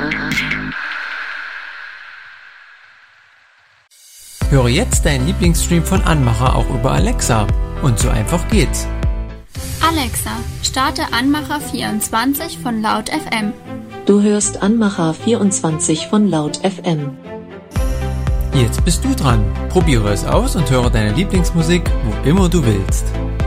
Höre jetzt deinen Lieblingsstream von Anmacher auch über Alexa. Und so einfach geht's. Alexa, starte Anmacher 24 von Laut FM. Du hörst Anmacher 24 von Laut FM. Jetzt bist du dran. Probiere es aus und höre deine Lieblingsmusik, wo immer du willst.